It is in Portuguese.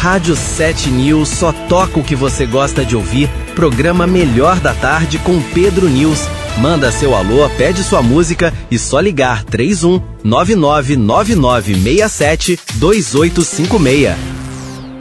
Rádio 7 News só toca o que você gosta de ouvir. Programa Melhor da Tarde com Pedro News. Manda seu alô, pede sua música e só ligar 31 999967 2856.